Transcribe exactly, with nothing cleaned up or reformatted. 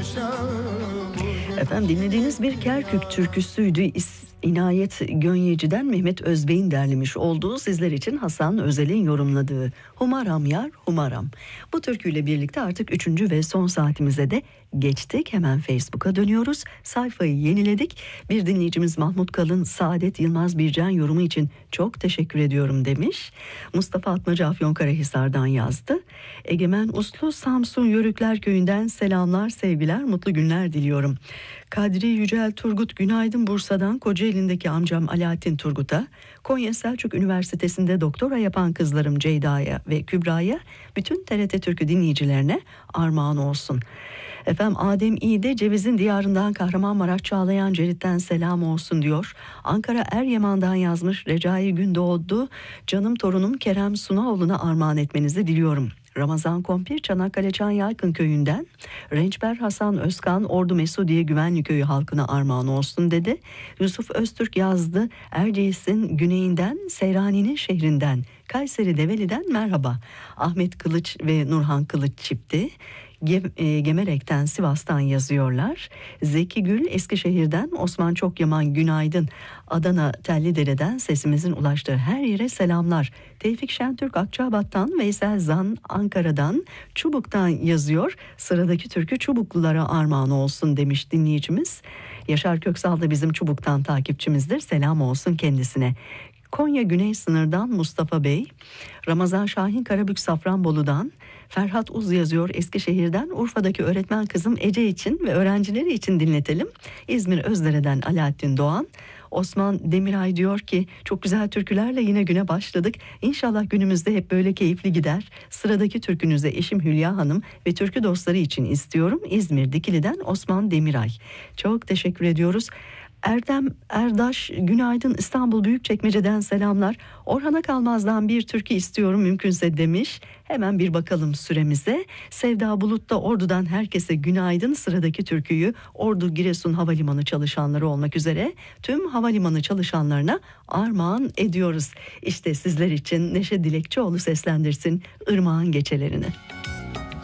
Efendim dinlediğiniz bir Kerkük türküsüydü. İs- İnayet Gönyeci'den Mehmet Özbey'in derlemiş olduğu, sizler için Hasan Özel'in yorumladığı Humaram Yar Humaram. Bu türküyle birlikte artık üçüncü ve son saatimize de geçtik. Hemen Facebook'a dönüyoruz. Sayfayı yeniledik. Bir dinleyicimiz Mahmut Kalın, Saadet Yılmaz Bircan yorumu için çok teşekkür ediyorum demiş. Mustafa Atmaca Afyonkarahisar'dan yazdı. Egemen Uslu Samsun Yörükler Köyü'nden selamlar, sevgiler, mutlu günler diliyorum. Kadri Yücel Turgut günaydın Bursa'dan Kocaeli'ndeki amcam Alaaddin Turgut'a, Konya Selçuk Üniversitesi'nde doktora yapan kızlarım Ceyda'ya ve Kübra'ya, bütün T R T Türkü dinleyicilerine armağan olsun. Efendim Adem İğde Ceviz'in diyarından Kahramanmaraş Çağlayan Cerit'ten selam olsun diyor. Ankara Eryaman'dan yazmış Recai Gündoğdu, canım torunum Kerem Sunaoğlu'na armağan etmenizi diliyorum. Ramazan Kompir Çanakkale Çanyaykın köyünden Rençber Hasan Özkan Ordu Mesudiye Güvenli Köyü halkına armağan olsun dedi. Yusuf Öztürk yazdı. Erciyes'in güneyinden Seyrani'nin şehrinden Kayseri Develi'den merhaba. Ahmet Kılıç ve Nurhan Kılıç çifti Gemerek'ten Sivas'tan yazıyorlar. Zeki Gül Eskişehir'den, Osman Çokyaman günaydın. Adana Tellidere'den sesimizin ulaştığı her yere selamlar. Tevfik Şentürk Akçabat'tan, Veysel Zan Ankara'dan, Çubuk'tan yazıyor. Sıradaki türkü Çubuklulara armağan olsun demiş dinleyicimiz. Yaşar Köksal da bizim Çubuk'tan takipçimizdir. Selam olsun kendisine. Konya Güney Sınır'dan Mustafa Bey, Ramazan Şahin Karabük Safranbolu'dan, Ferhat Uz yazıyor Eskişehir'den, Urfa'daki öğretmen kızım Ece için ve öğrencileri için dinletelim. İzmir Özdere'den Alaaddin Doğan, Osman Demiray diyor ki çok güzel türkülerle yine güne başladık. İnşallah günümüzde hep böyle keyifli gider. Sıradaki türkünüze eşim Hülya Hanım ve türkü dostları için istiyorum. İzmir Dikili'den Osman Demiray. Çok teşekkür ediyoruz. Erdem Erdaş günaydın İstanbul Büyükçekmece'den selamlar. Orhan Kalmaz'dan bir türkü istiyorum mümkünse demiş. Hemen bir bakalım süremize. Sevda Bulut da Ordu'dan herkese günaydın. Sıradaki türküyü Ordu Giresun Havalimanı çalışanları olmak üzere tüm havalimanı çalışanlarına armağan ediyoruz. İşte sizler için Neşe Dilekçioğlu seslendirsin Irmağın Geçelerini.